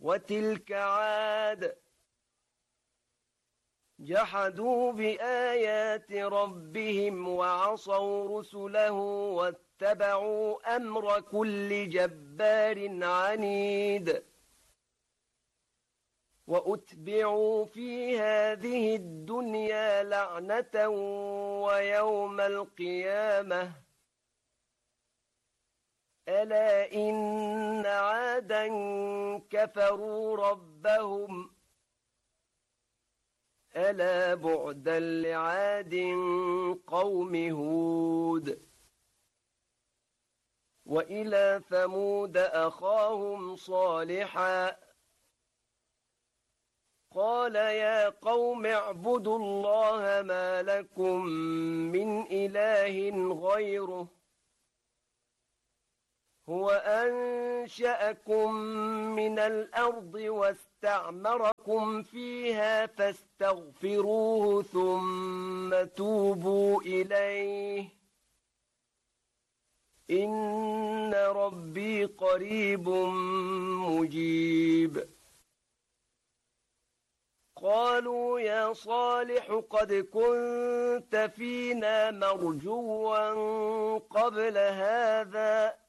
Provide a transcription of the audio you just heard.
وتلك عاد جحدوا بآيات ربهم وعصوا رسله واتبعوا أمر كل جبار عنيد وأتبعوا في هذه الدنيا لعنة ويوم القيامة ألا إن عادا كفروا ربهم ألا بعدا لعاد قوم هود وإلى ثمود أخاهم صالحا قال يا قوم اعبدوا الله ما لكم من إله غيره هو أنشأكم من الأرض واستعمركم فيها فاستغفروه ثم توبوا إليه إن ربي قريب مجيب قالوا يا صالح قد كنت فينا مرجوا قبل هذا